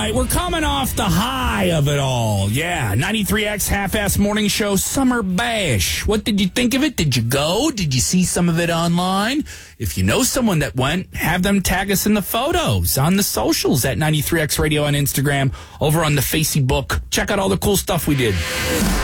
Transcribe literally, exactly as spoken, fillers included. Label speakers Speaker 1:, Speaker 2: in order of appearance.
Speaker 1: right, we're coming off the high of it all. Yeah, ninety-three X Half-Ass Morning Show Summer Bash. What did you think of it? Did you go? Did you see some of it online? If you know someone that went, have them tag us in the photos on the socials at ninety-three X Radio on Instagram, over on the Facebook. Check out all the cool stuff we did.